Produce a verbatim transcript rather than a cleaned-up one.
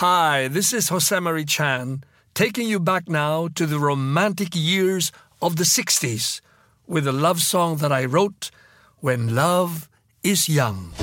Hi, this is Jose Marie Chan, taking you back now to the romantic years of the sixties with a love song that I wrote when love is young.